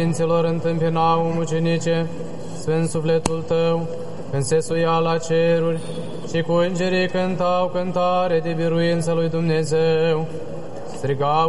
Sfinților întâmpinau mucenice, sfânt sufletul tău, când se suia la ceruri, și cu îngerii cântau cântare de biruință lui Dumnezeu. Strigau